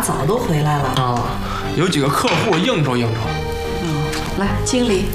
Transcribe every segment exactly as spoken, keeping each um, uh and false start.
早都回来了啊，有几个客户应酬应酬。 嗯，来，经理。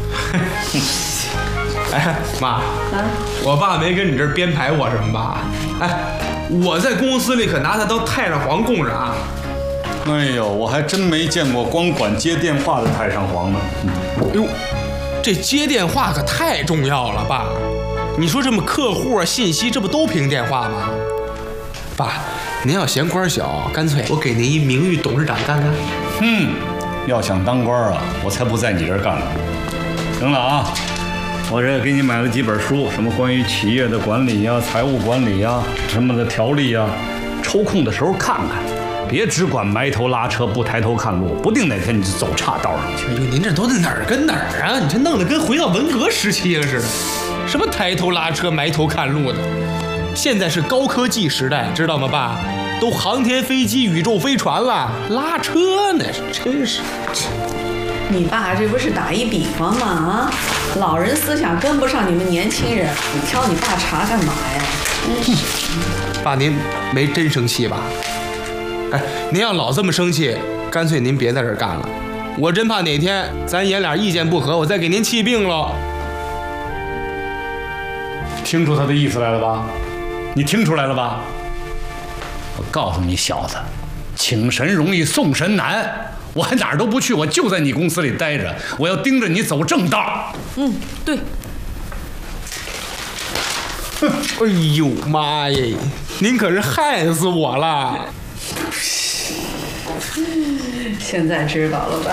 哎，妈，啊，我爸没跟你这儿编排我什么吧？哎，我在公司里可拿他当太上皇供着啊。 哎呦，我还真没见过光管接电话的太上皇呢。 哟，这接电话可太重要了，爸。你说这么客户啊、信息，这不都凭电话吗？爸，您要嫌官小，干脆我给您一名誉董事长干干。 嗯，要想当官啊，我才不在你这儿干呢。行了啊，我这给你买了几本书，什么关于企业的管理呀、财务管理呀、什么的条例呀，抽空的时候看看，别只管埋头拉车不抬头看路，不定哪天你就走岔道上去。 哎呦，您这都哪儿跟哪儿啊？你这弄得跟回到文革时期似的。什么抬头拉车、埋头看路的？现在是高科技时代，知道吗，爸？都航天飞机、宇宙飞船了，拉车呢？真是。 你爸这不是打一比方吗？啊，老人思想跟不上你们年轻人，你挑你爸茬干嘛呀？真是。 爸，您没真生气吧？哎，您要老这么生气，干脆您别在这儿干了。我真怕哪天咱爷俩意见不合，我再给您气病了。 听出他的意思来了吧？你听出来了吧？我告诉你小子，请神容易送神难，我还哪儿都不去，我就在你公司里待着，我要盯着你走正道。 嗯，对。 哎呦妈耶，您可是害死我了！ 现在知道了吧？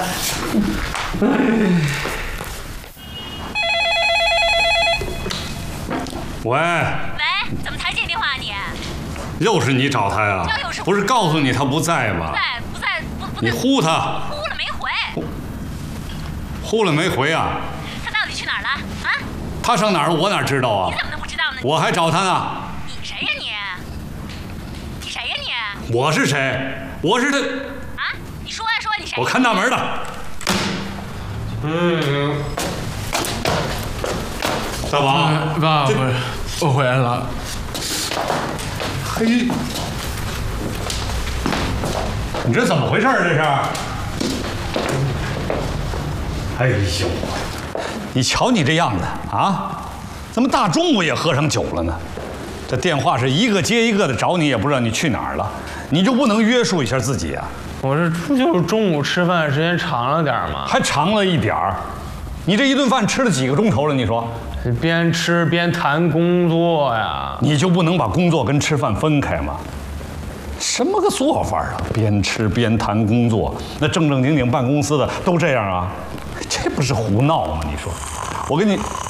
喂喂，怎么才接电话你？ 又是你找他呀？不是告诉你他不在吗？ 不在，不在，不不。 你呼他。 呼了没回。 呼了没回啊？ 他到底去哪儿了？啊？ 他上哪儿我哪知道啊？ 你怎么能不知道呢？ 我还找他呢。 你谁呀你？你谁呀你？ 我是谁？我是他。 啊？你说呀说你谁？ 我看大门的。 嗯。 大宝， 爸，我我回来了。 嘿，你这怎么回事这是？哎呦，你瞧你这样子啊，怎么大中午也喝上酒了呢？这电话是一个接一个的找你，也不知道你去哪儿了，你就不能约束一下自己啊？ 我这就是中午吃饭时间长了点嘛， 还长了一点儿。你这一顿饭吃了几个钟头了？你说？ 边吃边谈工作呀， 你就不能把工作跟吃饭分开吗？什么个做法啊？边吃边谈工作，那正正经经办公司的都这样啊？这不是胡闹吗？你说，我跟你，